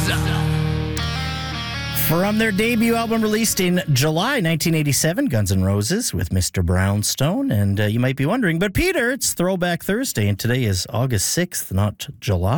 From their debut album released in July 1987, Guns N' Roses with Mr. Brownstone. And you might be wondering, but Peter, it's Throwback Thursday, and today is August 6th, not July.